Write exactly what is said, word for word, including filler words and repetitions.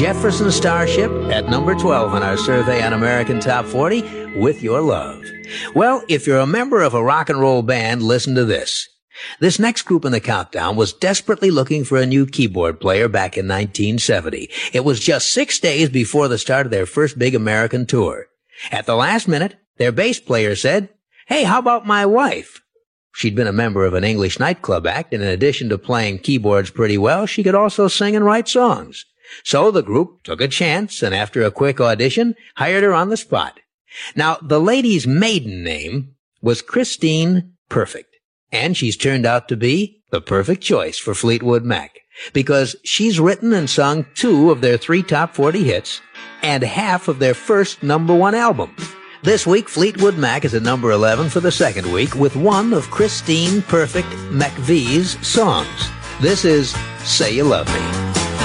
Jefferson Starship at number twelve in our survey on American Top forty, With Your Love. Well, if you're a member of a rock and roll band, listen to this. This next group in the countdown was desperately looking for a new keyboard player back in nineteen seventy. It was just six days before the start of their first big American tour. At the last minute, their bass player said, "Hey, how about my wife?" She'd been a member of an English nightclub act, and in addition to playing keyboards pretty well, she could also sing and write songs. So the group took a chance, and after a quick audition, hired her on the spot. Now, the lady's maiden name was Christine Perfect, and she's turned out to be the perfect choice for Fleetwood Mac, because she's written and sung two of their three top forty hits and half of their first number one album. This week, Fleetwood Mac is at number eleven for the second week with one of Christine Perfect McVie's songs. This is Say You Love Me.